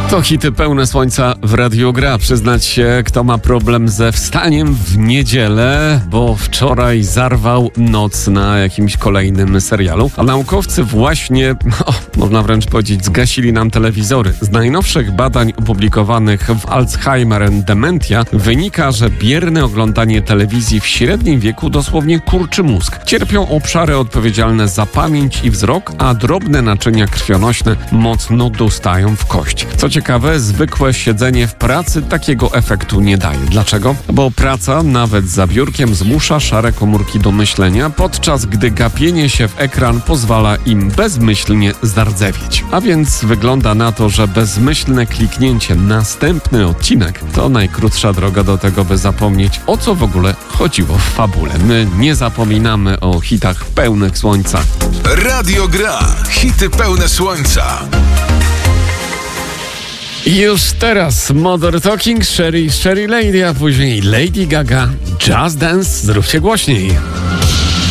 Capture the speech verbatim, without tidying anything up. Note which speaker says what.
Speaker 1: To hity pełne słońca w Radiu Gra. Przyznać się, kto ma problem ze wstaniem w niedzielę, bo wczoraj zarwał noc na jakimś kolejnym serialu. A naukowcy właśnie, no, można wręcz powiedzieć, zgasili nam telewizory. Z najnowszych badań opublikowanych w Alzheimer and Dementia wynika, że bierne oglądanie telewizji w średnim wieku dosłownie kurczy mózg. Cierpią obszary odpowiedzialne za pamięć i wzrok, a drobne naczynia krwionośne mocno dostają w kość. Co ciekawe, zwykłe siedzenie w pracy takiego efektu nie daje. Dlaczego? Bo praca, nawet za biurkiem, zmusza szare komórki do myślenia, podczas gdy gapienie się w ekran pozwala im bezmyślnie zardzewieć. A więc wygląda na to, że bezmyślne kliknięcie następny odcinek to najkrótsza droga do tego, by zapomnieć, o co w ogóle chodziło w fabule. My nie zapominamy o hitach pełnych słońca.
Speaker 2: Radio Gra. Hity pełne słońca.
Speaker 1: I już teraz Modern Talking, Sherry, Sherry Lady, a później Lady Gaga, Just Dance, zróbcie głośniej.